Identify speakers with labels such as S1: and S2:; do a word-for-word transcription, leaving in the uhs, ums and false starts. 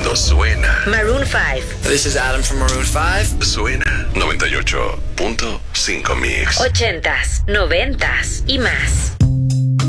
S1: cuando suena.
S2: Maroon five.
S3: This is Adam from Maroon five.
S1: Suena noventa y ocho punto cinco Mix.
S2: Ochentas, noventas y más.